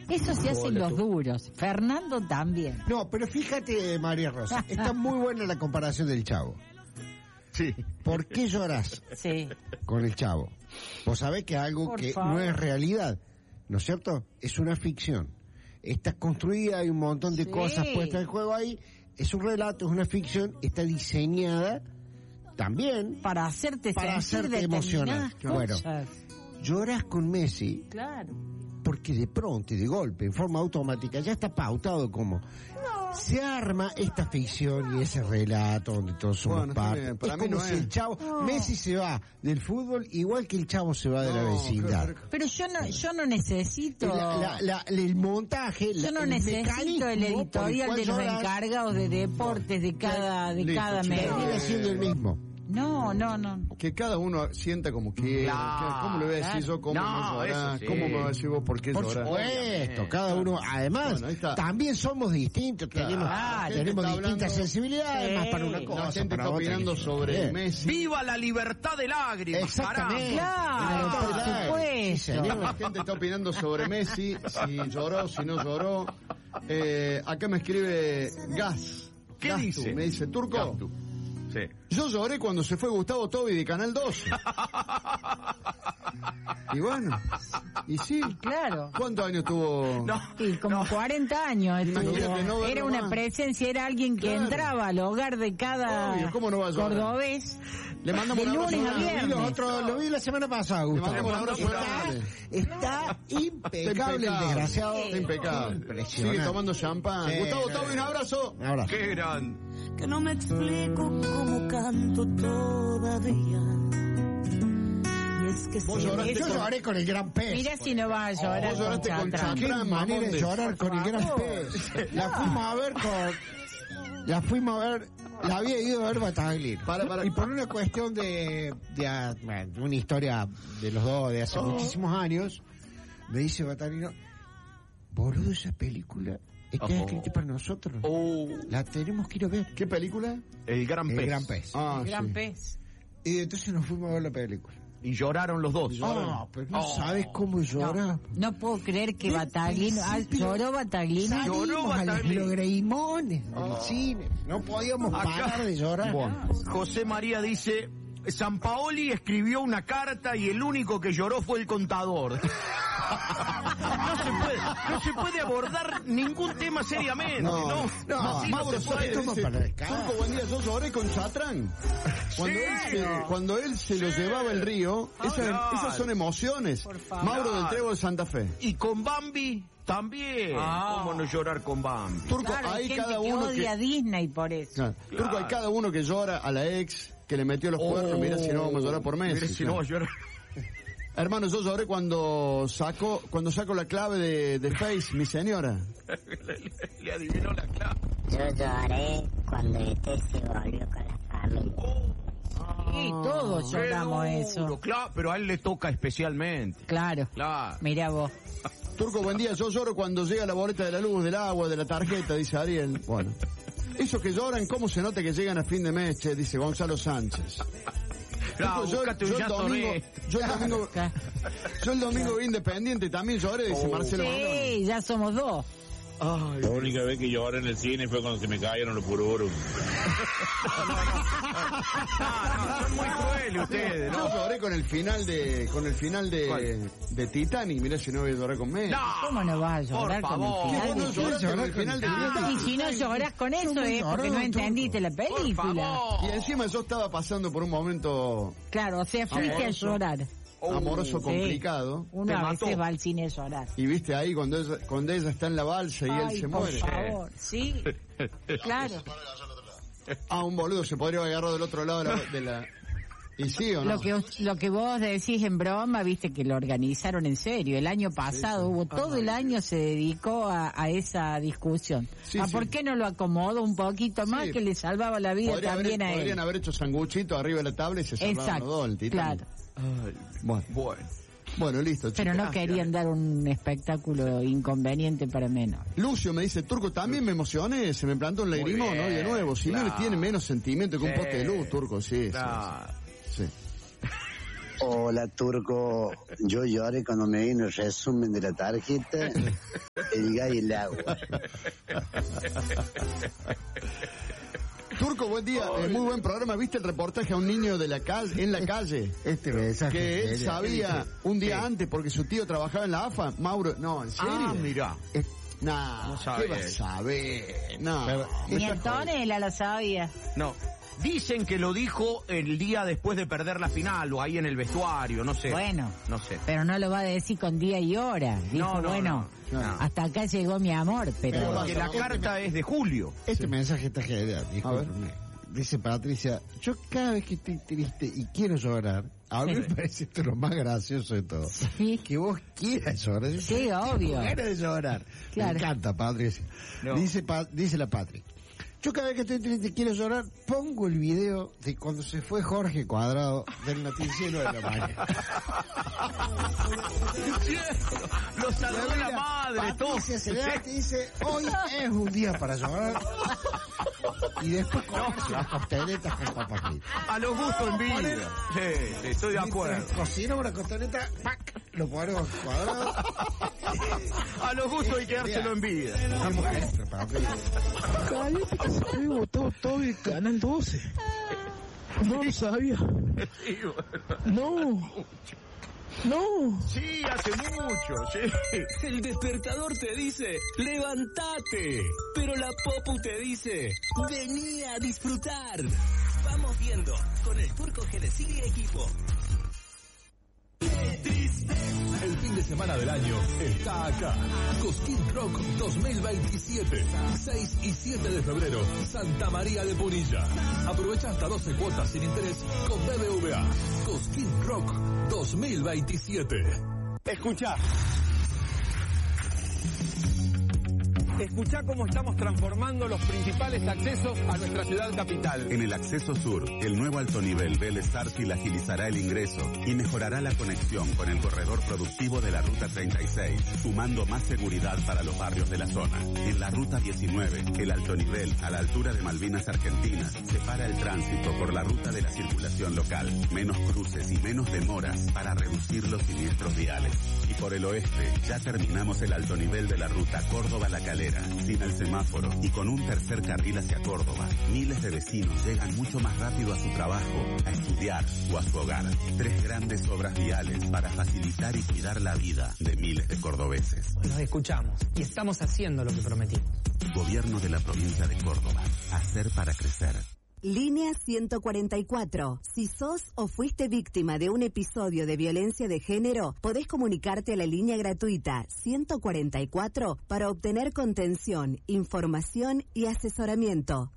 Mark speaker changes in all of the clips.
Speaker 1: Eso se hacen los duros. Fernando también.
Speaker 2: No, pero fíjate, María Rosa, está muy buena la comparación del Chavo.
Speaker 3: Sí.
Speaker 2: ¿Por qué llorás
Speaker 1: Sí.
Speaker 2: con el Chavo? Vos sabés que algo
Speaker 1: Por
Speaker 2: que
Speaker 1: favor.
Speaker 2: no es realidad, ¿no es cierto? Es una ficción. Está construida, hay un montón de
Speaker 1: Sí.
Speaker 2: cosas puestas en juego ahí. Es un relato, es una ficción, está diseñada también
Speaker 1: Para hacerte sentir
Speaker 2: emocionar.
Speaker 1: determinadas
Speaker 2: Bueno,
Speaker 1: cosas.
Speaker 2: lloras con Messi
Speaker 1: Claro.
Speaker 2: porque de pronto y de golpe, en forma automática, ya está pautado como se arma esta ficción y ese relato donde todos somos
Speaker 3: Bueno, está
Speaker 2: parte.
Speaker 3: bien, para
Speaker 2: Es
Speaker 3: mí
Speaker 2: como
Speaker 3: no
Speaker 2: si
Speaker 3: es.
Speaker 2: el Chavo,
Speaker 1: No.
Speaker 2: Messi se va del fútbol igual que el Chavo se va de la
Speaker 3: No,
Speaker 2: vecindad.
Speaker 1: Pero yo no necesito...
Speaker 2: El montaje,
Speaker 1: Yo no
Speaker 2: el
Speaker 1: necesito
Speaker 2: mecanismo
Speaker 1: el
Speaker 2: por el
Speaker 1: editorial
Speaker 2: cual
Speaker 1: de los
Speaker 2: lloras,
Speaker 1: encargados de deportes de cada
Speaker 3: Listo,
Speaker 1: medio.
Speaker 2: termina siendo el mismo.
Speaker 1: No.
Speaker 3: Que cada uno sienta como quiere.
Speaker 4: Claro,
Speaker 3: ¿Cómo le voy a decir
Speaker 1: claro.
Speaker 3: yo cómo no
Speaker 4: No,
Speaker 3: llorás?
Speaker 4: eso sí.
Speaker 3: ¿Cómo me vas a decir vos por qué
Speaker 2: Por
Speaker 3: llorás?
Speaker 2: supuesto, cada uno, además,
Speaker 3: Bueno, ahí está.
Speaker 2: también somos distintos,
Speaker 3: Claro.
Speaker 2: tenemos
Speaker 3: La gente
Speaker 2: distintas
Speaker 3: está hablando-
Speaker 2: sensibilidades,
Speaker 1: Sí.
Speaker 2: más para una cosa,
Speaker 3: La gente
Speaker 2: para
Speaker 3: está
Speaker 2: otra,
Speaker 3: opinando
Speaker 2: que sí.
Speaker 3: sobre
Speaker 2: Bien.
Speaker 3: Messi.
Speaker 4: ¡Viva la libertad de lágrimas!
Speaker 2: Exactamente.
Speaker 1: Claro,
Speaker 2: Ah,
Speaker 1: por
Speaker 2: claro.
Speaker 1: supuesto.
Speaker 2: Sí, señor.
Speaker 3: La gente está opinando sobre Messi, si lloró, si no lloró. Acá me escribe Gas.
Speaker 4: ¿Qué
Speaker 3: Gastu,
Speaker 4: dice?
Speaker 3: Me dice, Turco,
Speaker 4: Gastu. Sí.
Speaker 3: yo lloré cuando se fue Gustavo Tobi de Canal 12. Y bueno, y sí.
Speaker 1: Claro.
Speaker 3: ¿Cuántos años tuvo?
Speaker 4: No.
Speaker 1: Y como 40 años estuvo.
Speaker 3: Imagínate no verlo
Speaker 1: Era una
Speaker 3: más.
Speaker 1: presencia, era alguien que
Speaker 3: Claro.
Speaker 1: entraba al hogar de cada
Speaker 3: Obvio, ¿cómo no va a llorar?
Speaker 1: cordobés.
Speaker 3: Le mandamos
Speaker 1: de
Speaker 3: un abrazo
Speaker 1: lunes a
Speaker 3: grande.
Speaker 1: viernes.
Speaker 2: Lo vi la semana pasada, Gustavo.
Speaker 3: mandamos un abrazo grande.
Speaker 2: Está impecable el desgraciado.
Speaker 3: Está impecable.
Speaker 2: Impresionante.
Speaker 3: Sigue tomando champán.
Speaker 2: Sí,
Speaker 3: Gustavo
Speaker 2: sí.
Speaker 3: Tobi, un abrazo.
Speaker 2: Un abrazo.
Speaker 4: ¡Qué gran!
Speaker 5: Que no me explico cómo canto todavía. Y es que
Speaker 3: Vos
Speaker 5: sé
Speaker 3: lloraste
Speaker 2: Yo
Speaker 3: con-
Speaker 2: lloré con el gran pez.
Speaker 1: Mira si no va a llorar
Speaker 3: vos lloraste con
Speaker 1: Chatrán.
Speaker 2: Qué
Speaker 3: Chatrán,
Speaker 2: manera de
Speaker 3: Mamondes.
Speaker 2: llorar con el gran
Speaker 1: favor.
Speaker 2: pez. La fuimos a ver la había ido a ver Bataglino.
Speaker 3: Para.
Speaker 2: Y por una cuestión de una historia de los dos de hace muchísimos años, me dice Bataglino, boludo, esa película está escrita para nosotros. La tenemos que ir a ver.
Speaker 3: ¿Qué película?
Speaker 4: El gran
Speaker 2: El
Speaker 4: pez.
Speaker 2: gran pez.
Speaker 3: Ah,
Speaker 1: Gran
Speaker 3: sí.
Speaker 1: pez.
Speaker 2: Y entonces nos fuimos a ver la película.
Speaker 4: Y lloraron los dos.
Speaker 2: Pero no sabes cómo llora.
Speaker 1: No puedo creer que Bataglino... lloró Bataglino.
Speaker 4: Lloró
Speaker 2: Salimos a
Speaker 4: Bataglino.
Speaker 2: los greimones del cine. No podíamos parar de llorar.
Speaker 4: Bueno, José María dice, Sampaoli escribió una carta y el único que lloró fue el contador. No se puede abordar ningún tema seriamente, ¿no? Así no se puede.
Speaker 2: como para descargar.
Speaker 3: Turco, buen día, yo lloré con Chatrán. Cuando él se lo llevaba el río,
Speaker 4: Claro.
Speaker 3: esas son emociones.
Speaker 1: Por favor.
Speaker 3: Mauro del Trébol de Santa Fe.
Speaker 4: Y con Bambi también. ¿Cómo no llorar con Bambi?
Speaker 3: Turco,
Speaker 1: Claro, hay
Speaker 3: hay
Speaker 1: gente
Speaker 3: cada
Speaker 1: que
Speaker 3: uno
Speaker 1: odia a
Speaker 3: que...
Speaker 1: Disney por eso.
Speaker 3: Claro. Turco, hay cada uno que llora a la ex, que le metió los cuernos. Mira si no vamos a llorar por Messi.
Speaker 4: Mira si no va a llorar.
Speaker 3: Hermano, yo lloré cuando saco la clave de Face, mi señora.
Speaker 4: Le adivinó la clave.
Speaker 6: Yo lloré cuando se volvió con la familia.
Speaker 1: Sí, todos lloramos
Speaker 4: Qué
Speaker 1: eso.
Speaker 4: duro, claro, pero a él le toca especialmente.
Speaker 1: Claro.
Speaker 4: Claro.
Speaker 1: Mirá vos.
Speaker 3: Turco, buen día. Yo lloro cuando llega la boleta de la luz, del agua, de la tarjeta, dice Ariel. Bueno. Esos que lloran, ¿cómo se nota que llegan a fin de mes, che? Dice Gonzalo Sánchez.
Speaker 4: Claro,
Speaker 3: Turco,
Speaker 4: búscate un llanto de...
Speaker 3: yo el domingo vi Independiente también lloré, dice Marcelo Mandoni.
Speaker 1: Sí, ya somos dos.
Speaker 3: Ay,
Speaker 7: La única vez que lloré en el cine fue cuando se me cayeron los pururos.
Speaker 4: No, son muy crueles ustedes,
Speaker 3: yo
Speaker 4: ¿no?
Speaker 3: lloré con el final de Titanic. Mirá si no voy a llorar con Messi.
Speaker 1: ¿Cómo no vas a llorar
Speaker 4: por
Speaker 1: con el
Speaker 4: favor.
Speaker 1: final
Speaker 3: ¿Vos
Speaker 1: de
Speaker 3: no lloraste con el final de Titanic?
Speaker 1: Y si no llorás con eso es porque no entendiste la
Speaker 4: Por
Speaker 1: película.
Speaker 4: favor.
Speaker 3: Y encima yo estaba pasando por un momento
Speaker 1: Claro, o sea, fuiste a llorar.
Speaker 3: amoroso
Speaker 1: Sí.
Speaker 3: complicado.
Speaker 1: Uno a
Speaker 4: mató.
Speaker 1: veces va al cine a llorar.
Speaker 3: Y viste ahí cuando ella está en la balsa y él
Speaker 1: Ay,
Speaker 3: se
Speaker 1: por
Speaker 3: muere.
Speaker 1: favor, sí, claro.
Speaker 3: Un boludo se podría haber agarrado del otro lado de la... ¿Y sí o no?
Speaker 1: Lo que vos decís en broma, viste que lo organizaron en serio. El año pasado hubo, todo el año se dedicó a esa discusión.
Speaker 3: Sí, sí.
Speaker 1: ¿Por qué no lo acomodó un poquito más
Speaker 3: Sí.
Speaker 1: que le salvaba la vida también a él?
Speaker 3: Podrían haber hecho sanguchito arriba de la tabla y se salvaban
Speaker 1: Exacto,
Speaker 3: los dos, el Titanic.
Speaker 1: claro.
Speaker 3: Bueno, listo.
Speaker 1: Pero
Speaker 3: chicos.
Speaker 1: no querían dar un espectáculo inconveniente para menos.
Speaker 3: Lucio me dice, Turco, también me emocioné, se me plantó un lagrimón, ¿no? Y de nuevo, si no tiene menos sentimiento que un poste de luz, Turco, sí.
Speaker 4: Claro.
Speaker 3: Sí.
Speaker 8: Hola, Turco. Yo lloré cuando me vino el resumen de la tarjeta el gas y el agua.
Speaker 3: Turco, buen día. Muy buen programa. ¿Viste el reportaje a un niño de la calle, en la calle?
Speaker 2: Este mensaje.
Speaker 3: Que él sabía un día antes porque su tío trabajaba en la AFA. Mauro, no, ¿en serio?
Speaker 4: Ah, mirá.
Speaker 3: No ¿qué vas a saber? No.
Speaker 1: Ni Antonella lo sabía.
Speaker 4: No. Dicen que lo dijo el día después de perder la final o ahí en el vestuario, no sé.
Speaker 1: Bueno,
Speaker 4: no sé.
Speaker 1: Pero no lo va a decir con día y hora. Dijo,
Speaker 3: no.
Speaker 1: hasta acá llegó mi amor, pero...
Speaker 4: Porque la carta es de julio.
Speaker 2: Este mensaje está genial, discúlpeme. Dice Patricia, yo cada vez que estoy triste y quiero llorar, a mí me parece esto lo más gracioso de todo.
Speaker 1: Sí.
Speaker 2: Que vos quieras llorar.
Speaker 1: Sí, obvio.
Speaker 2: Ganas de llorar.
Speaker 1: Claro.
Speaker 2: Me encanta, Patricia.
Speaker 3: No.
Speaker 2: Dice la Patri. Yo cada vez que estoy triste y quiero llorar, pongo el video de cuando se fue Jorge Cuadrado del noticiero de la mañana.
Speaker 4: Lo saludó la madre, todo.
Speaker 2: Patricia se levanta y dice, hoy es un día para llorar. Y después comerse las costeletas con papas fritas.
Speaker 4: A los gustos en vida. Sí, estoy de acuerdo.
Speaker 2: Cocina una costeleta, ¡pac! Lo ponemos cuadrado.
Speaker 4: A los gustos hay que dárselo en vida.
Speaker 9: Cállate que se había votado todo el Canal 12. No lo sabía. No.
Speaker 4: Sí, hace mucho, sí.
Speaker 10: El despertador te dice, levántate. Pero la Popu te dice, vení a disfrutar. Vamos viendo con el Turco Genesini y equipo.
Speaker 11: El fin de semana del año está acá. Cosquín Rock 2027. 6 y 7 de febrero, Santa María de Punilla. Aprovecha hasta 12 cuotas sin interés con BBVA. Cosquín Rock 2027.
Speaker 4: Escuchá cómo estamos transformando los principales accesos a nuestra ciudad capital.
Speaker 12: En el acceso sur, el nuevo alto nivel Vélez Sarsfield agilizará el ingreso y mejorará la conexión con el corredor productivo de la Ruta 36, sumando más seguridad para los barrios de la zona. En la Ruta 19, el alto nivel, a la altura de Malvinas Argentinas, separa el tránsito por la ruta de la circulación local. Menos cruces y menos demoras para reducir los siniestros viales. Y por el oeste, ya terminamos el alto nivel de la Ruta Córdoba-La Calera, sin el semáforo y con un tercer carril hacia Córdoba. Miles de vecinos llegan mucho más rápido a su trabajo, a estudiar o a su hogar. 3 grandes obras viales para facilitar y cuidar la vida de miles de cordobeses.
Speaker 13: Nos escuchamos y estamos haciendo lo que prometimos.
Speaker 12: Gobierno de la provincia de Córdoba. Hacer para crecer.
Speaker 14: Línea 144. Si sos o fuiste víctima de un episodio de violencia de género, podés comunicarte a la línea gratuita 144 para obtener contención, información y asesoramiento.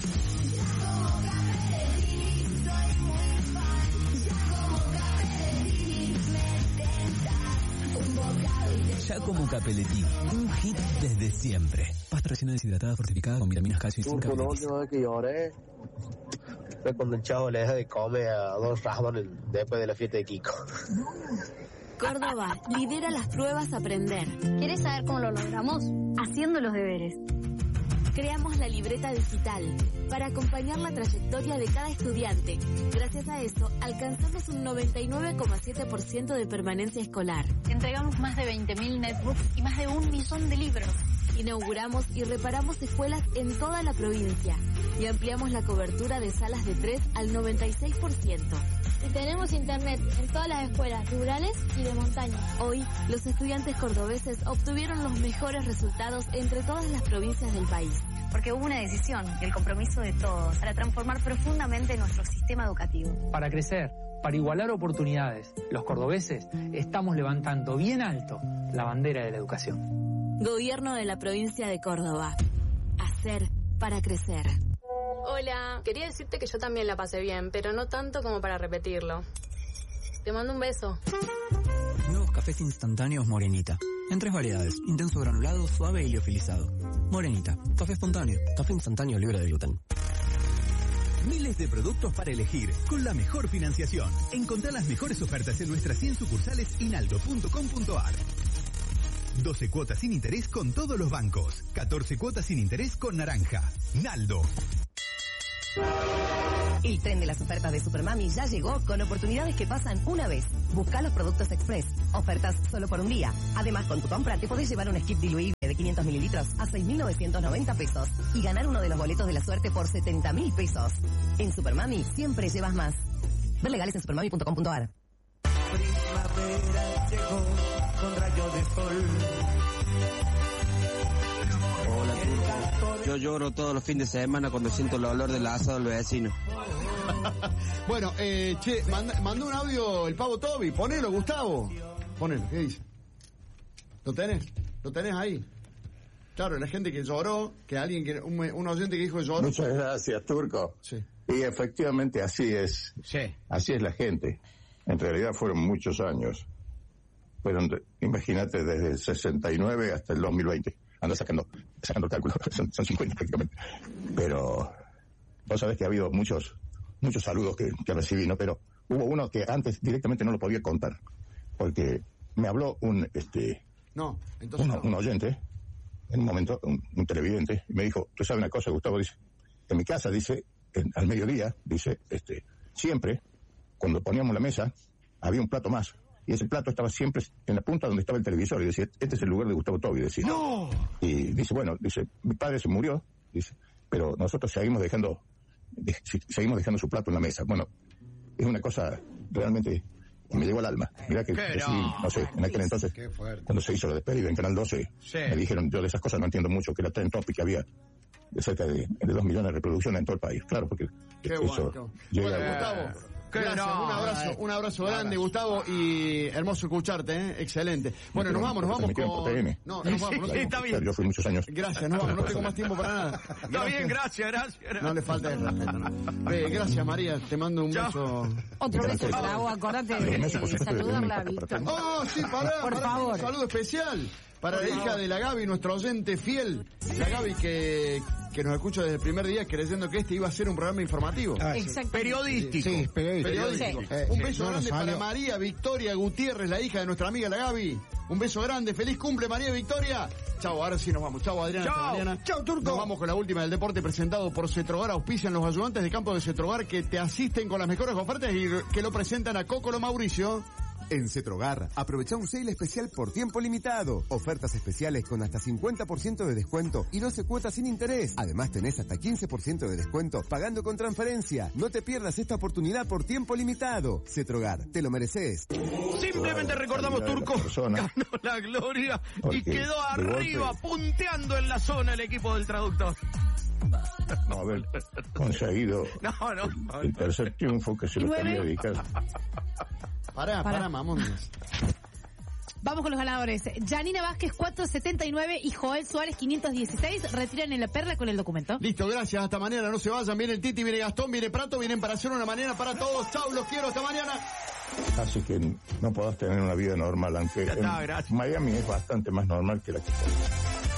Speaker 10: Giacomo Capelletti, un hit desde siempre. Pasta recién deshidratada fortificada con vitaminas, calcio y zinc.
Speaker 8: La última vez que lloré fue cuando el chavo le deja de comer a 2 razones después de la fiesta de Kiko.
Speaker 15: Córdoba lidera las pruebas Aprender.
Speaker 16: ¿Quieres saber cómo lo logramos? Haciendo los deberes.
Speaker 15: Creamos la libreta digital para acompañar la trayectoria de cada estudiante. Gracias a eso, alcanzamos un 99,7% de permanencia escolar.
Speaker 16: Entregamos más de 20.000 netbooks y más de 1 millón de libros.
Speaker 15: Inauguramos y reparamos escuelas en toda la provincia y ampliamos la cobertura de salas de 3 al 96%.
Speaker 16: Y tenemos internet en todas las escuelas rurales y de montaña.
Speaker 15: Hoy, los estudiantes cordobeses obtuvieron los mejores resultados entre todas las provincias del país.
Speaker 16: Porque hubo una decisión y el compromiso de todos para transformar profundamente nuestro sistema educativo.
Speaker 13: Para crecer, para igualar oportunidades, los cordobeses estamos levantando bien alto la bandera de la educación.
Speaker 15: Gobierno de la provincia de Córdoba. Hacer para crecer.
Speaker 17: Hola, quería decirte que yo también la pasé bien, pero no tanto como para repetirlo. Te mando un beso.
Speaker 10: Nuevos cafés instantáneos Morenita. En 3 variedades: intenso granulado, suave y liofilizado. Morenita, café espontáneo. Café instantáneo libre de gluten.
Speaker 18: Miles de productos para elegir, con la mejor financiación. Encontrá las mejores ofertas en nuestras 100 sucursales inaldo.com.ar. 12 cuotas sin interés con todos los bancos. 14 cuotas sin interés con Naranja. Naldo.
Speaker 19: El tren de las ofertas de Supermami ya llegó con oportunidades que pasan una vez. Busca los productos Express. Ofertas solo por un día. Además, con tu compra te podés llevar un skip diluible de 500 mililitros a 6.990 pesos y ganar uno de los boletos de la suerte por 70.000 pesos. En Supermami siempre llevas más. Ver legales en supermami.com.ar.
Speaker 20: Primavera llegó con rayo de sol.
Speaker 21: Hola, Turco. Yo lloro todos los fines de semana cuando siento el olor del asado del vecino.
Speaker 3: Bueno, mandó un audio el pavo Toby. Ponelo, Gustavo. Ponelo, ¿qué dice? ¿Lo tenés? ¿Lo tenés ahí? Claro, la gente que lloró, que alguien que un oyente que dijo que lloró.
Speaker 22: Muchas gracias, Turco.
Speaker 3: Sí.
Speaker 22: Y efectivamente así es.
Speaker 3: Sí.
Speaker 22: Así es la gente. En realidad fueron muchos años. Fueron, imagínate, desde el 69 hasta el 2020. Ando sacando cálculos, son 50 prácticamente. Pero vos sabés que ha habido muchos saludos que recibí, ¿no? Pero hubo uno que antes directamente no lo podía contar. Porque me habló un oyente, en un momento, un televidente, y me dijo, tú sabes una cosa, Gustavo, dice, en mi casa, dice, al mediodía, dice, siempre, cuando poníamos la mesa, había un plato más. Y ese plato estaba siempre en la punta donde estaba el televisor. Y decía, este es el lugar de Gustavo Tobi, decía. ¡No! Y dice, bueno, dice, mi padre se murió, dice, pero nosotros seguimos dejando su plato en la mesa. Bueno, es una cosa realmente que me llegó al alma. Mirá que no sé, en aquel entonces, cuando se hizo la despedida en Canal 12, me dijeron, yo de esas cosas no entiendo mucho, que era Trend Topic, que había de cerca de 2 millones de reproducciones en todo el país. Claro, porque eso llega
Speaker 3: bueno, Gustavo. Gracias, un abrazo grande, Gustavo, y hermoso escucharte, excelente. Bueno, nos vamos con... No, está bien.
Speaker 22: Yo fui muchos años.
Speaker 3: Gracias, nos vamos, no tengo más tiempo para nada.
Speaker 4: Está bien, gracias.
Speaker 3: No le falta el respeto, ¿no? Gracias, María, te mando un beso.
Speaker 1: Otro beso para vos, acordate de saludarla a Víctor.
Speaker 3: Oh, sí, por favor. Un saludo especial para la hija de la Gaby, nuestro oyente fiel. La Gaby que nos escucha desde el primer día creyendo que este iba a ser un programa informativo.
Speaker 1: Exacto.
Speaker 3: Periodístico.
Speaker 2: Sí,
Speaker 3: periodístico. Un beso grande para María Victoria Gutiérrez, la hija de nuestra amiga la Gaby. Un beso grande, feliz cumple María Victoria. Chau, ahora sí nos vamos. Chau, Adriana. Hasta mañana.
Speaker 2: Chau, Turco.
Speaker 3: Nos vamos con la última del deporte presentado por Cetrogar. Auspician los ayudantes de campo de Cetrogar que te asisten con las mejores ofertas y que lo presentan a Cocolo Mauricio.
Speaker 23: En Cetrogar, aprovecha un sale especial por tiempo limitado. Ofertas especiales con hasta 50% de descuento y 12 cuotas sin interés. Además tenés hasta 15% de descuento pagando con transferencia. No te pierdas esta oportunidad por tiempo limitado. Cetrogar, te lo mereces.
Speaker 4: Simplemente recordamos, Turco ganó la gloria y quedó arriba, punteando en la zona el equipo del traductor.
Speaker 22: No, haber conseguido el tercer triunfo que se lo quería dedicar.
Speaker 3: Pará, mamón.
Speaker 24: Vamos con los ganadores. Janina Vázquez 479 y Joel Suárez 516 retiran en la perla con el documento.
Speaker 3: Listo, gracias, hasta mañana, no se vayan. Viene el Titi, viene Gastón, viene Prato, vienen para hacer una mañana para todos. Chau, los quiero, hasta mañana.
Speaker 22: Así que no podás tener una vida normal, aunque en Miami es bastante más normal que la que